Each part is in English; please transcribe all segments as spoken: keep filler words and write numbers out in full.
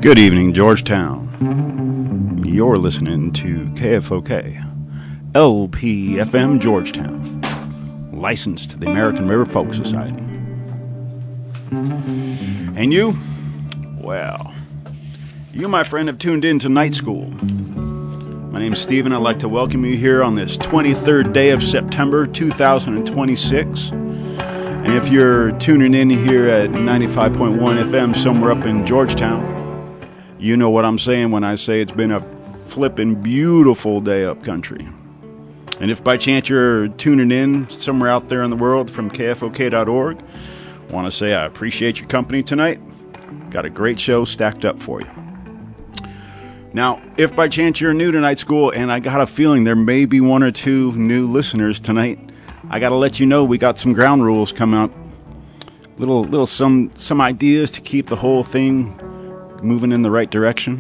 Good evening, Georgetown. You're listening to K F O K, L P F M Georgetown, licensed to the American River Folk Society. And you? Well, you, my friend, have tuned in to Night School. My name is Stephen. I'd like to welcome you here on this twenty-third day of September two thousand twenty-six. And if you're tuning in here at ninety-five point one F M somewhere up in Georgetown, you know what I'm saying when I say it's been a flippin' beautiful day up country. And if by chance you're tuning in somewhere out there in the world from K F O K dot org, I want to say I appreciate your company tonight. Got a great show stacked up for you. Now, if by chance you're new to Night School, and I got a feeling there may be one or two new listeners tonight, I got to let you know we got some ground rules coming up. Little, little some, some ideas to keep the whole thing moving in the right direction.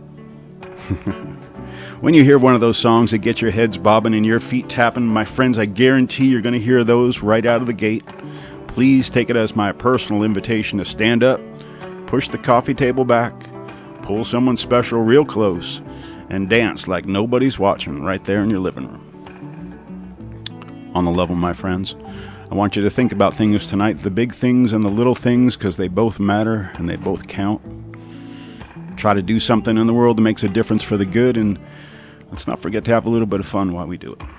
When you hear one of those songs that get your heads bobbing and your feet tapping, my friends, I guarantee you're going to hear those right out of the gate. Please take it as my personal invitation to stand up, push the coffee table back, pull someone special real close, and dance like nobody's watching right there in your living room. On the level, my friends, I want you to think about things tonight, the big things and the little things, because they both matter and they both count. Try to do something in the world that makes a difference for the good, and let's not forget to have a little bit of fun while we do it.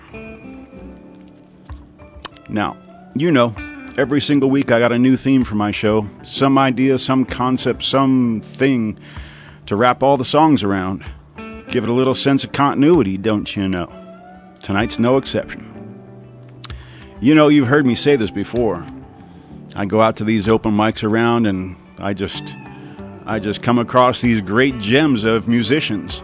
Now, you know, every single week I got a new theme for my show, some idea, some concept, something to wrap all the songs around. Give it a little sense of continuity, don't you know? Tonight's no exception. You know, you've heard me say this before. I go out to these open mics around and I just... I just come across these great gems of musicians.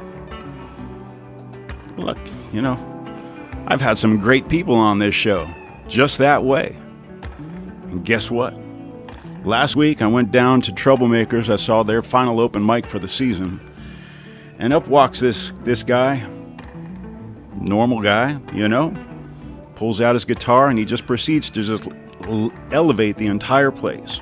Look, you know, I've had some great people on this show, just that way. And guess what? Last week I went down to Troublemakers. I saw their final open mic for the season. And up walks this, this guy, normal guy, you know, pulls out his guitar and he just proceeds to just elevate the entire place.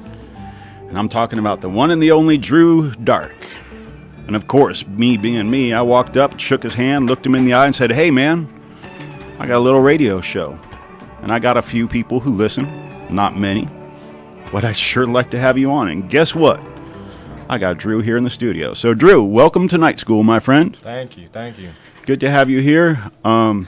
And I'm talking about the one and the only Drew Dark. And of course, me being me, I walked up, shook his hand, looked him in the eye and said, "Hey man, I got a little radio show. And I got a few people who listen, not many, but I'd sure like to have you on." And guess what? I got Drew here in the studio. So Drew, welcome to Night School, my friend. Thank you, thank you. Good to have you here. Um...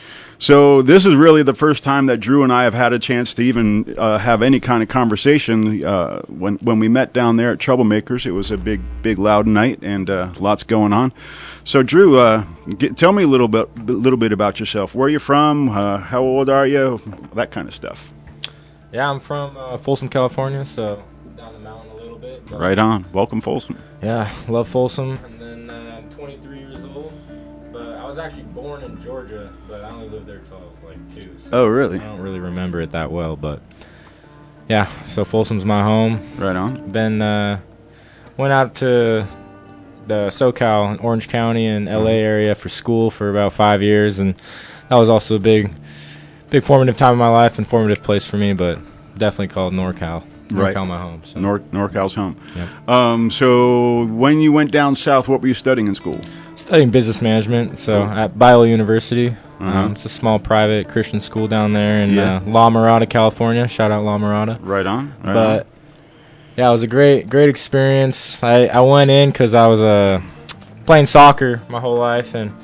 So this is really the first time that Drew and I have had a chance to even uh, have any kind of conversation. Uh, when when we met down there at Troublemakers, it was a big, big, loud night and uh, lots going on. So Drew, uh, get, tell me a little bit, a little bit about yourself. Where are you from? Uh, how old are you? That kind of stuff. Yeah, I'm from uh, Folsom, California, so down the mountain a little bit. Right on. Welcome, Folsom. Yeah, love Folsom. And then uh, I'm twenty-three years old, but I was actually born in Georgia, but I only lived there till I was like two. So oh, really? I don't really remember it that well, but yeah. So Folsom's my home. Right on. Then uh, went out to the SoCal, Orange County, and L A area for school for about five years, and that was also a big, big formative time in my life and formative place for me. But definitely called NorCal. NorCal, right. my home. So. Nor NorCal's home. Yep. Um, so when you went down south, what were you studying in school? Studying business management, so cool. At Biola University. Uh-huh. Um, it's a small private Christian school down there in yeah. uh, La Mirada, California. Shout out La Mirada. Right on. Right but on. yeah, it was a great, great experience. I, I went in because I was uh, playing soccer my whole life, and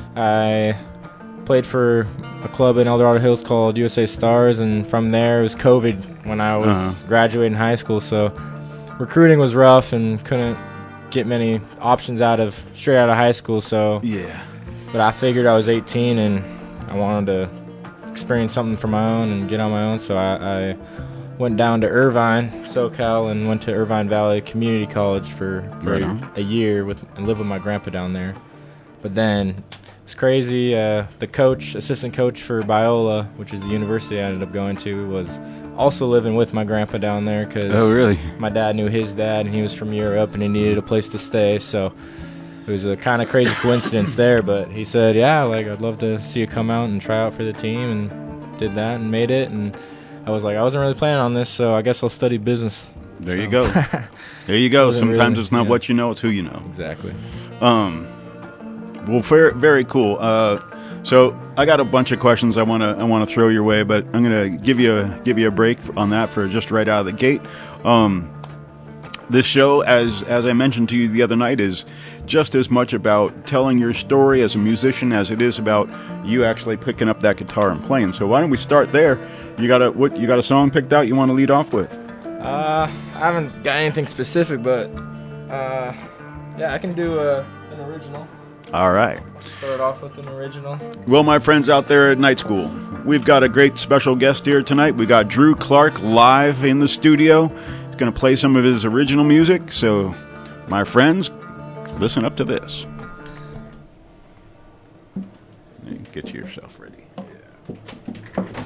I played for a club in El Dorado Hills called U S A Stars, and from there it was COVID when I was uh-huh. graduating high school, so recruiting was rough and couldn't get many options out of straight out of high school. So yeah, but I figured I was eighteen and I wanted to experience something for my own and get on my own, so I, I went down to Irvine, SoCal, and went to Irvine Valley Community College for, for right a, a year with and lived with my grandpa down there. But then it's crazy. Uh, the coach, assistant coach for Biola, which is the university I ended up going to, was also living with my grandpa down there because oh, really? my dad knew his dad, and he was from Europe, and he needed a place to stay. So it was a kind of crazy coincidence there. But he said, "Yeah, like I'd love to see you come out and try out for the team," and did that and made it. And I was like, I wasn't really planning on this, so I guess I'll study business. There you go. There you go. Wasn't Sometimes really- it's not yeah. what you know, it's who you know. Exactly. Um, well, very, very cool. Uh, so I got a bunch of questions I want to I want to throw your way, but I'm gonna give you a give you a break on that for just right out of the gate. Um, this show, as as I mentioned to you the other night, is just as much about telling your story as a musician as it is about you actually picking up that guitar and playing. So why don't we start there? You got a what? You got a song picked out you want to lead off with? Uh, I haven't got anything specific, but uh, yeah, I can do uh, an original. All right. Start off with an original. Well, my friends out there at Night School, we've got a great special guest here tonight. We got Drew Clark live in the studio. He's going to play some of his original music. So, my friends, listen up to this. Get yourself ready. Yeah.